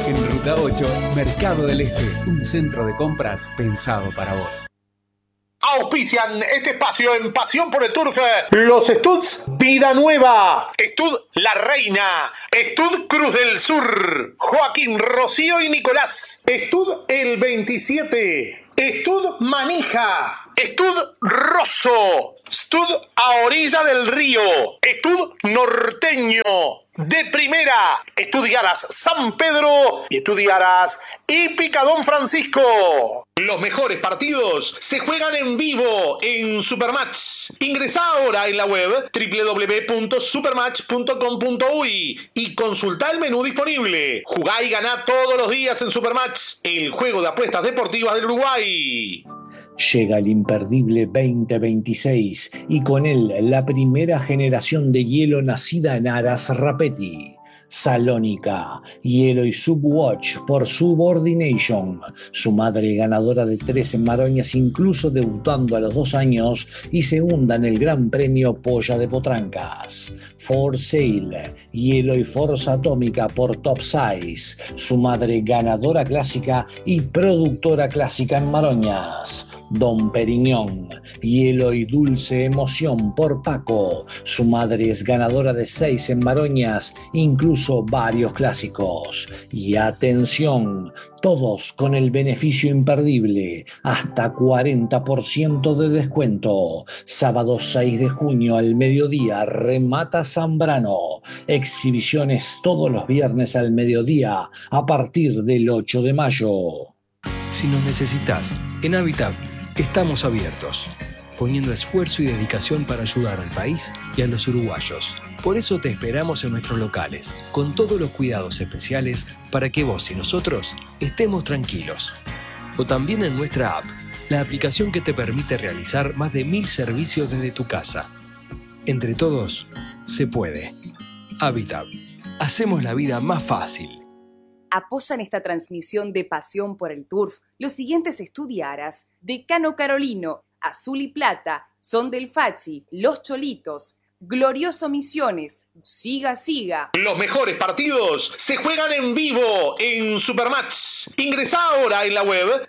En Ruta 8, Mercado del Este, un centro de compras pensado para vos. Auspician este espacio en Pasión por el Turf los Studs Vida Nueva, Stud La Reina, Stud Cruz del Sur, Joaquín, Rocío y Nicolás, Stud El 27, Stud Manija, Stud Rosso, Stud A Orilla del Río, Stud Norteño, de Primera, Estudiaras San Pedro y Estudiaras Hípica Don Francisco. Los mejores partidos se juegan en vivo en Supermatch. Ingresá ahora en la web www.supermatch.com.uy y consultá el menú disponible. Jugá y ganá todos los días en Supermatch, el juego de apuestas deportivas del Uruguay. Llega el imperdible 2026 y con él la primera generación de hielo nacida en Aras Rapetti. Salónica, hielo y Subwatch por Subordination. Su madre ganadora de 3 en Maroñas, incluso debutando a los 2 años, y segunda en el Gran Premio Polla de Potrancas. For Sale, hielo y Forza Atómica por Top Size. Su madre ganadora clásica y productora clásica en Maroñas. Don Periñón, hielo y Dulce Emoción por Paco. Su madre es ganadora de 6 en Maroñas, incluso varios clásicos. Y atención, todos con el beneficio imperdible, hasta 40% de descuento. Sábado 6 de junio al mediodía, remata Zambrano. Exhibiciones todos los viernes al mediodía a partir del 8 de mayo. Si nos necesitas, en Habitat estamos abiertos, poniendo esfuerzo y dedicación para ayudar al país y a los uruguayos. Por eso te esperamos en nuestros locales, con todos los cuidados especiales para que vos y nosotros estemos tranquilos. O también en nuestra app, la aplicación que te permite realizar más de 1000 servicios desde tu casa. Entre todos, se puede. Habitat. Hacemos la vida más fácil. Apoyan esta transmisión de Pasión por el Turf los siguientes Estudiaras: Decano Carolino, Azul y Plata, Son del Fachi, Los Cholitos, Glorioso Misiones, Siga Siga. Los mejores partidos se juegan en vivo en Supermatch. Ingresá ahora en la web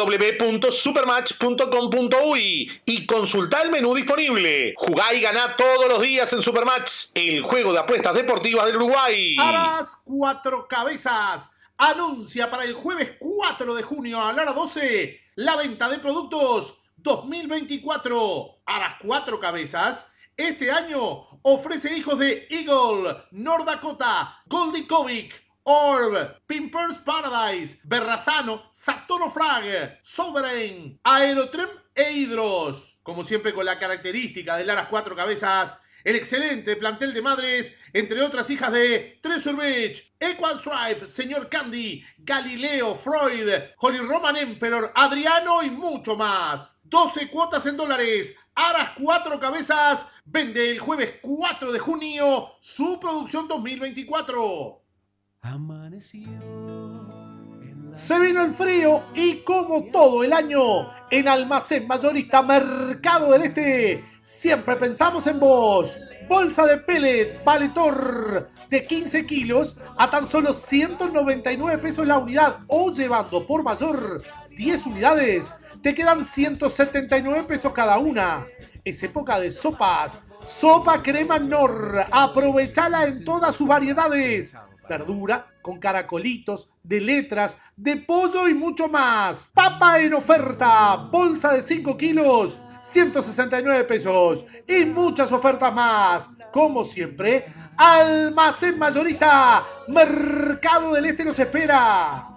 www.supermatch.com.uy y consultá el menú disponible. Jugá y ganá todos los días en Supermatch, el juego de apuestas deportivas del Uruguay. Aras Cuatro Cabezas anuncia para el jueves 4 de junio a la hora 12 la venta de productos 2024. Aras Cuatro Cabezas este año ofrece hijos de Eagle, North Dakota, Goldie Kovic, Orb, Pimpers Paradise, Berrazano, Saturno Flag, Sovereign, Aerotrem e Hidros. Como siempre, con la característica del Aras Cuatro Cabezas, el excelente plantel de madres, entre otras hijas de Treasure Beach, Equal Stripe, Señor Candy, Galileo, Freud, Holy Roman Emperor, Adriano y mucho más. 12 cuotas en dólares. Aras Cuatro Cabezas vende el jueves 4 de junio su producción 2024. Se vino el frío y como todo el año, en Almacén Mayorista Mercado del Este, siempre pensamos en vos. Bolsa de pellet Valetor de 15 kilos a tan solo 199 pesos la unidad, o llevando por mayor 10 unidades, te quedan 179 pesos cada una. Es época de sopas. Sopa crema Nor, aprovechala en todas sus variedades. Verdura con caracolitos, de letras, de pollo y mucho más. Papa en oferta, bolsa de 5 kilos, 169 pesos. Y muchas ofertas más. Como siempre, Almacén Mayorista Mercado del Este los espera.